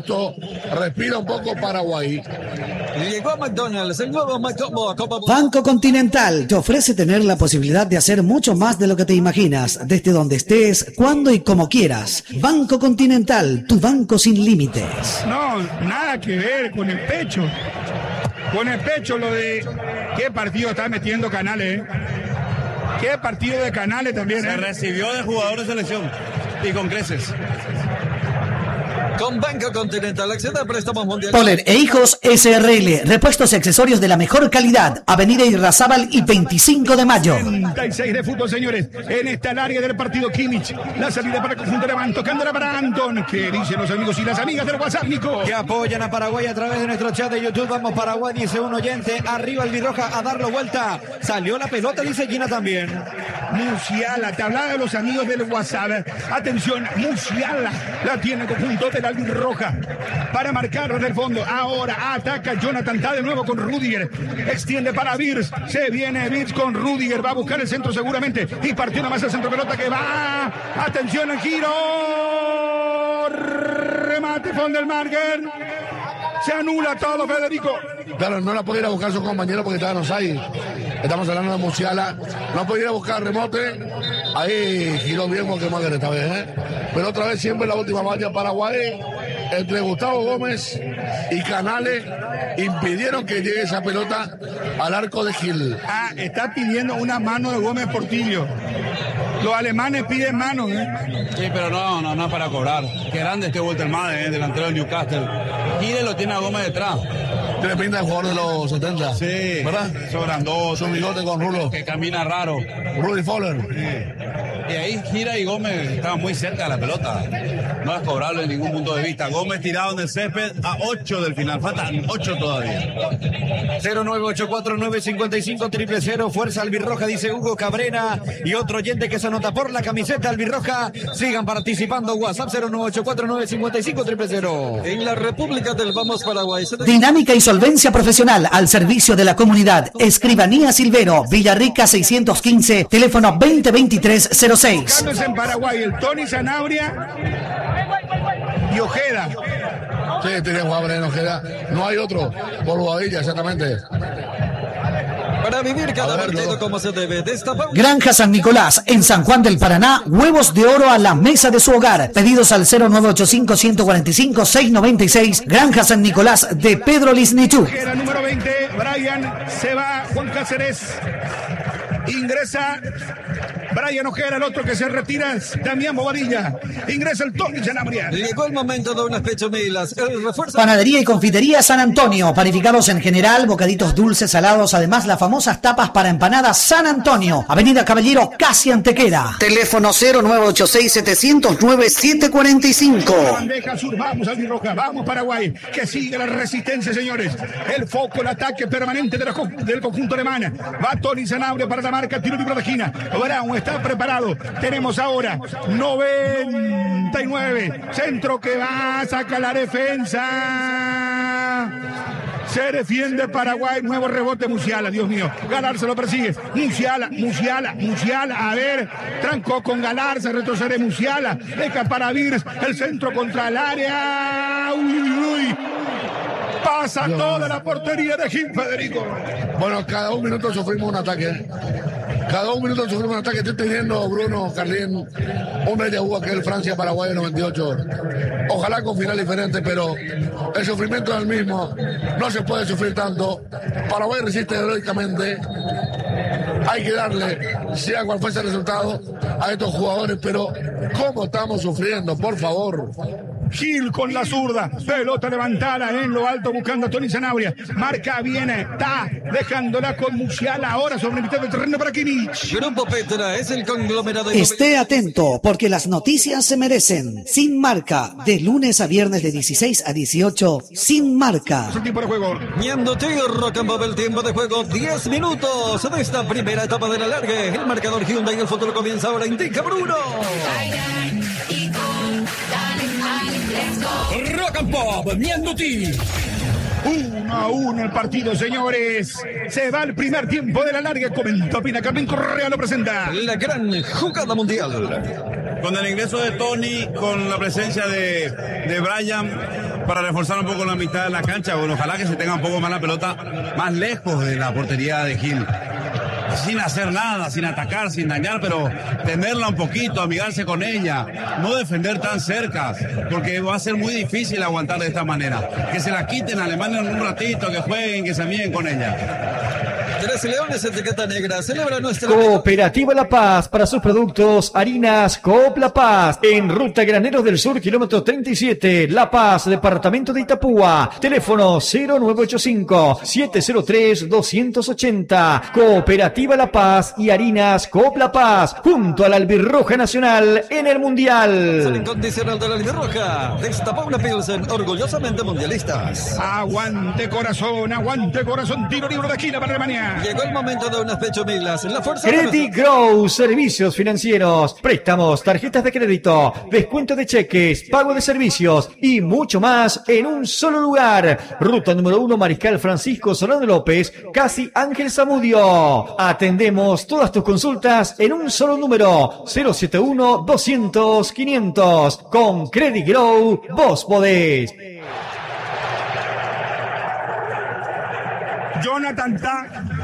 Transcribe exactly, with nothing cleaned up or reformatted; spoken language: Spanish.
gusto, respira un poco Paraguay. Llegó a McDonald's, el nuevo McDonald's. Banco Continental te ofrece tener la posibilidad de hacer mucho más de lo que te imaginas, desde donde estés, cuando y como quieras. Banco Continental, tu banco sin límites. No, nada que ver con el pecho. Con el pecho lo de... ¿Qué partido está metiendo Canales, eh? ¿Qué partido de Canales también, eh? Se recibió de jugador de selección y con creces. Con Banco Continental, acción de préstamos mundial. Poller e Hijos S R L, repuestos y accesorios de la mejor calidad. Avenida Irrazábal y veinticinco de mayo. treinta y seis de fútbol, señores. En esta el área del partido Kimmich. La salida para el conjunto de Van, tocándola para Anton. ¿Qué dicen los amigos y las amigas del WhatsApp, Nico? Que apoyan a Paraguay a través de nuestro chat de YouTube. Vamos Paraguay, dice un oyente. Arriba Albirroja a darlo vuelta. Salió la pelota, dice Gina también. Musiala, te hablaba de los amigos del WhatsApp. Atención, Musiala la tiene el conjunto de la Albirroja para marcar desde el fondo. Ahora ataca Jonathan Tah de nuevo con Rudiger. Extiende para Wirtz. Se viene Wirtz con Rudiger. Va a buscar el centro seguramente. Y partió nomás el centro pelota que va. Atención al giro. Remate von der Margen. Se anula todo, Federico. Claro, no la puede ir a buscar su compañero porque está en Osai. Estamos hablando de Musiala. No puede ir a buscar remote. Ahí giró bien Moquemaker esta vez, ¿eh? Pero otra vez siempre la última valla Paraguay. Entre Gustavo Gómez y Canales impidieron que llegue esa pelota al arco de Gil. Ah, está pidiendo una mano de Gómez Portillo. Los alemanes piden mano, ¿eh? Sí, pero no, no, no es para cobrar. Qué grande este Woltermade, ¿eh? Delantero del Newcastle. Gil lo tiene a Gómez detrás. Tiene pinta de jugador de los setenta. Sí. ¿Verdad? Sobrandoso. Su bigote con rulo. Que camina raro. Rudy Fowler. Sí. Y ahí Gira y Gómez estaban muy cerca de la pelota. No es cobrable en ningún punto de vista. Gómez tirado en el césped a ocho del final. Faltan ocho todavía. cero nueve ocho cuatro nueve cinco cinco cero cero cero. Fuerza Albirroja, dice Hugo Cabrera. Y otro oyente que se anota por la camiseta Albirroja. Sigan participando. WhatsApp cero nueve ocho cuatro nueve cinco cinco cero cero cero. En la República del Vamos Paraguay. Dinámica y solvencia profesional al servicio de la comunidad. Escribanía Silvero, Villarrica seiscientos quince, teléfono veinte veintitrés cero seis. En Paraguay, el Tony Sanabria y Ojeda. Sí, tiene jugadores en Ojeda. No hay otro. Por Bobadilla, exactamente. Para vivir cada partido como se debe. De esta... Granja San Nicolás, en San Juan del Paraná, huevos de oro a la mesa de su hogar. Pedidos al cero nueve ocho cinco, uno cuatro cinco, seis nueve seis. Granja San Nicolás de Pedro Lisnichuk. Era número veinte, Brian se va, Juan Cáceres ingresa. Brian Ojeda, el otro que se retira es Damián Bobadilla. Ingresa el Tony Sanabria. Llegó el momento de unas pechomilas. El refuerzo... Panadería y confitería San Antonio. Panificados en general, bocaditos dulces, salados. Además, las famosas tapas para empanadas San Antonio. Avenida Caballero, casi Antequera. Teléfono cero nueve ocho seis, siete cero nueve, siete cuatro cinco. Bandeja sur, vamos Albirroja, vamos Paraguay. Que sigue la resistencia, señores. El foco, el ataque permanente de la, del conjunto alemán. Va Tony Sanabria para la marca, tiro libre de esquina. Brown está preparado. Tenemos ahora noventa y nueve. Centro que va, saca la defensa. Se defiende Paraguay. Nuevo rebote Musiala. Dios mío. Galarza lo persigue. Musiala, Musiala, Musiala. A ver. Trancó con Galarza. Retrocede Musiala. Deja para Wirtz. El centro contra el área. Uy, uy, uy. Pasa Dios toda Dios. La portería de Gil, Federico. Bueno, cada un minuto sufrimos un ataque. Cada un minuto sufrimos un ataque. Estoy teniendo, Bruno, Carlín, un déjà vu aquel Francia-Paraguay en noventa y ocho. Ojalá con final diferente, pero el sufrimiento es el mismo. No se puede sufrir tanto. Paraguay resiste heroicamente. Hay que darle, sea cual fuese el resultado, a estos jugadores, pero ¿cómo estamos sufriendo? Por favor. Gil con la zurda, pelota levantada en lo alto buscando a Tony Sanabria, marca viene, está dejándola con Musiala ahora sobre mitad del terreno para Kimmich. Grupo Petra es el conglomerado. De... Esté atento porque las noticias se merecen. Sin Marca, de lunes a viernes de dieciséis a dieciocho, Sin Marca. Es el tiempo de juego. Ñando Rock and Pop, el tiempo de juego, diez minutos de esta primera etapa de la larga. El marcador Hyundai, el futuro comienza ahora, indica Bruno. Rock and Pop, Ñanduti. Uno a uno el partido, señores. Se va el primer tiempo de la larga. Comenta Pina Carmen Correa, lo presenta. La gran jugada mundial. Con el ingreso de Tony, con la presencia de, de Brian, para reforzar un poco la mitad de la cancha. Bueno, ojalá que se tenga un poco más la pelota, más lejos de la portería de Gil. Sin hacer nada, sin atacar, sin dañar, pero tenerla un poquito, amigarse con ella, no defender tan cerca, porque va a ser muy difícil aguantar de esta manera. Que se la quiten a Alemania en un ratito, que jueguen, que se amiguen con ella. Tres Leones, etiqueta negra, celebra nuestra... Cooperativa La Paz, para sus productos, harinas Coop La Paz, en Ruta Graneros del Sur, kilómetro treinta y siete, La Paz, departamento de Itapúa, teléfono cero nueve ocho cinco, siete cero tres, dos ocho cero, Cooperativa La Paz y harinas Coop La Paz, junto a la Albirroja Nacional en el Mundial. El incondicional de la Albirroja, destapó una Pilsen, orgullosamente mundialistas. Aguante corazón, aguante corazón, tiro libre de esquina para Alemania. Llegó el momento de unas pechomilas. La fuerza Credit Grow, servicios financieros, préstamos, tarjetas de crédito, descuento de cheques, pago de servicios y mucho más en un solo lugar. Ruta número uno, Mariscal Francisco Solano López, casi Ángel Zamudio. Atendemos todas tus consultas en un solo número, cero siete uno, doscientos, quinientos. Con Credit Grow, vos podés. Jonathan Ta